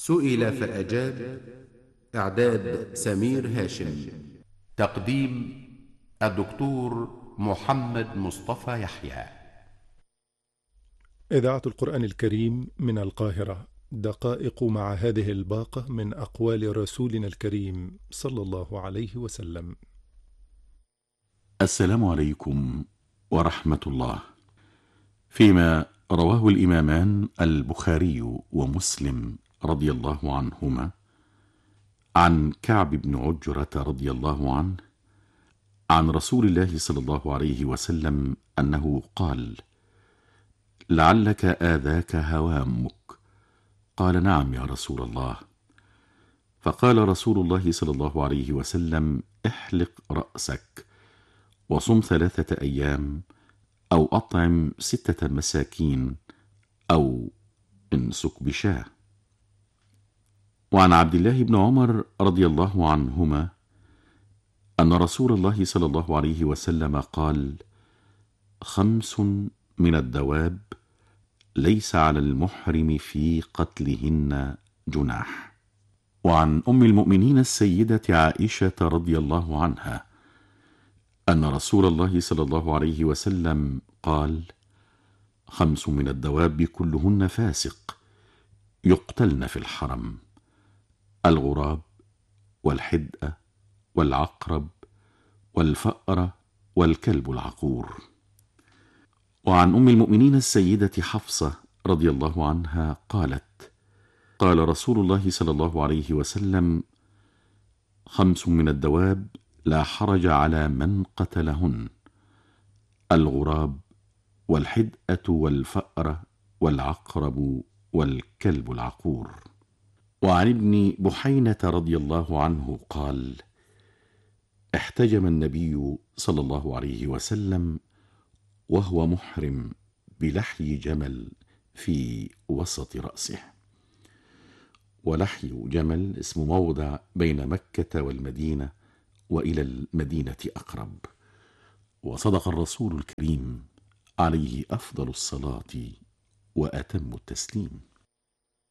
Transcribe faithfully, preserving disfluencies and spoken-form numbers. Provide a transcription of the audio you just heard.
سئل فأجاب. إعداد سمير هاشم. تقديم الدكتور محمد مصطفى يحيى. إذاعة القرآن الكريم من القاهرة، دقائق مع هذه الباقة من أقوال رسولنا الكريم صلى الله عليه وسلم. السلام عليكم ورحمة الله. فيما رواه الإمامان البخاري ومسلم رضي الله عنهما عن كعب بن عجرة رضي الله عنه عن رسول الله صلى الله عليه وسلم أنه قال: لعلك آذاك هوامك. قال: نعم يا رسول الله. فقال رسول الله صلى الله عليه وسلم: احلق رأسك وصم ثلاثة أيام، أو أطعم ستة مساكين، أو امسك بشاه. وعن عبد الله بن عمر رضي الله عنهما أن رسول الله صلى الله عليه وسلم قال: خمس من الدواب ليس على المحرم في قتلهن جناح. وعن أم المؤمنين السيدة عائشة رضي الله عنها أن رسول الله صلى الله عليه وسلم قال: خمس من الدواب كلهن فاسق يقتلن في الحرم: الغراب، والحدأ، والعقرب، والفأرة، والكلب العقور. وعن أم المؤمنين السيدة حفصة رضي الله عنها قالت: قال رسول الله صلى الله عليه وسلم: خمس من الدواب لا حرج على من قتلهن: الغراب، والحدأة، والفأرة، والعقرب، والكلب العقور. وعن ابن بحينة رضي الله عنه قال: احتجم النبي صلى الله عليه وسلم وهو محرم بلحي جمل في وسط رأسه. ولحي جمل اسم موضع بين مكة والمدينة، وإلى المدينة أقرب. وصدق الرسول الكريم عليه أفضل الصلاة وأتم التسليم.